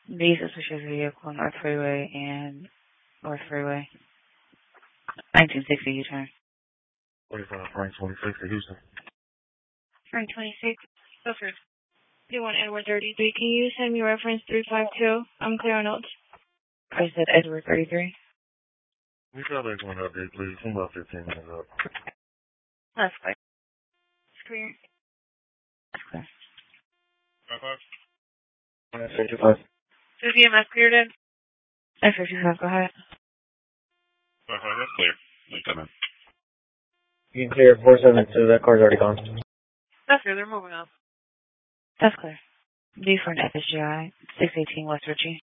These suspicious vehicle, North Freeway and North Freeway. 1960 U-turn. 45 Frank 26 to Houston. Frank 26. Go first. 31 Edward 33. Can you send me reference 352? I'm clear on notes. I said Edward 33. We got that one update, please. I'm about 15 minutes up. That's clear. It's clear. That's clear. 55. 50 MS cleared in. F55, go ahead. That's clear. You come in. You can clear 472. That car's already gone. That's clear. They're moving up. That's clear. D for an FSGI, 618 West Ritchie.